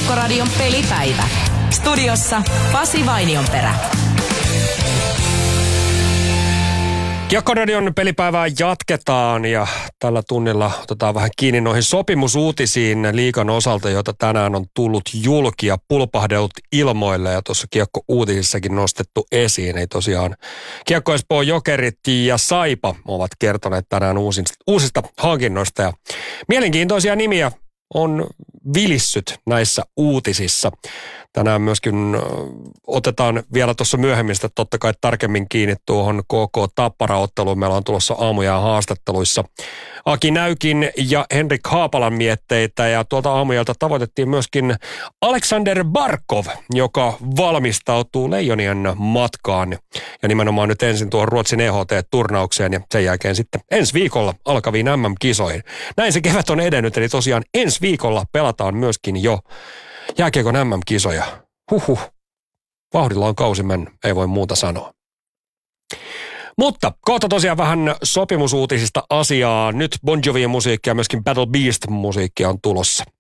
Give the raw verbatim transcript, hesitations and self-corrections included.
Kiekkoradion pelipäivä. Studiossa Pasi Vainionperä. Kiekkoradion pelipäivää jatketaan ja tällä tunnilla otetaan vähän kiinni noihin sopimusuutisiin liigan osalta, joita tänään on tullut julki ja pulpahdellut ilmoille ja tuossa Kiekko-uutisissakin nostettu esiin. Ei tosiaan Kiekko Espoon Jokerit ja Saipa ovat kertoneet tänään uusista, uusista hankinnoista ja mielenkiintoisia nimiä on vilissyt näissä uutisissa. Tänään myöskin otetaan vielä tuossa myöhemmin sitä totta kai tarkemmin kiinni tuohon K K Tappara-otteluun. Meillä on tulossa aamuja haastatteluissa Aki Näykin ja Henrik Haapalan mietteitä. Ja tuolta aamujalta tavoitettiin myöskin Aleksander Barkov, joka valmistautuu Leijonien matkaan. Ja nimenomaan nyt ensin tuohon Ruotsin E H T-turnaukseen ja sen jälkeen sitten ensi viikolla alkaviin M M-kisoihin. Näin se kevät on edennyt, eli tosiaan ensi viikolla pelataan myöskin jo jääkiekon M M-kisoja. Huhhuh. Vauhdilla on kausi mennyt, ei voi muuta sanoa. Mutta kohta tosiaan vähän sopimusuutisista asiaa. Nyt Bon Jovin musiikkia ja myöskin Battle Beast musiikkia on tulossa.